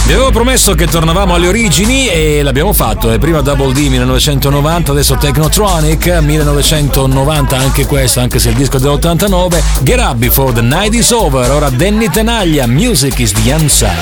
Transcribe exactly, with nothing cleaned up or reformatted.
Vi avevo promesso che tornavamo alle origini e l'abbiamo fatto. E prima Double D millenovecentonovanta, adesso Technotronic millenovecentonovanta, anche questo, anche se il disco è dell'ottantanove. Get Up Before the Night is Over. Ora Danny Tenaglia, Music is the Answer.